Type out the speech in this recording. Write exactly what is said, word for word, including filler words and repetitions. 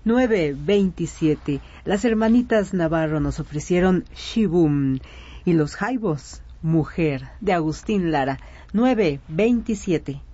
nueve veintisiete. Las hermanitas Navarro nos ofrecieron Shibum. Y los Jaivos, Mujer, de Agustín Lara, nueve veintisiete.